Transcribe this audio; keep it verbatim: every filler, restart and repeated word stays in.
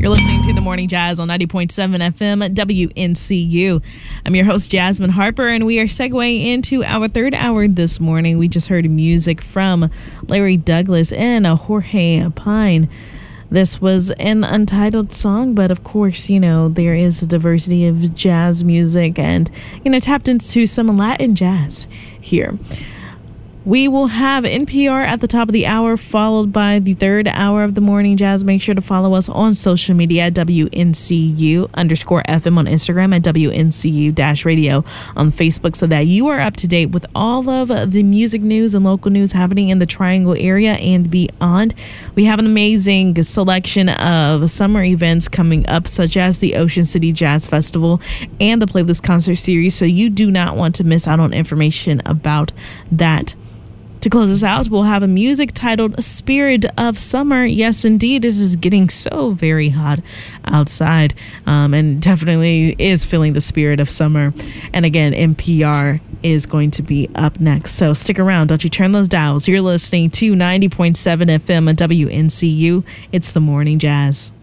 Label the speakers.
Speaker 1: You're listening to The Morning Jazz on ninety point seven F M W N C U. I'm your host, Jasmine Harper, and we are segueing into our third hour this morning. We just heard music from Larry Douglas and Jorge Pine. This was an untitled song, but of course, you know, there is a diversity of jazz music and, you know, tapped into some Latin jazz here. We will have N P R at the top of the hour, followed by the third hour of the Morning Jazz. Make sure to follow us on social media at W N C U underscore F M on Instagram, at W N C U dash radio on Facebook, so that you are up to date with all of the music news and local news happening in the Triangle area and beyond. We have an amazing selection of summer events coming up, such as the Ocean City Jazz Festival and the Playlist Concert Series, so you do not want to miss out on information about that. To close us out, we'll have a music titled Spirit of Summer. Yes, indeed, it is getting so very hot outside, um, and definitely is feeling the spirit of summer. And again, N P R is going to be up next. So stick around. Don't you turn those dials. You're listening to ninety point seven F M at W N C U. It's The Morning Jazz.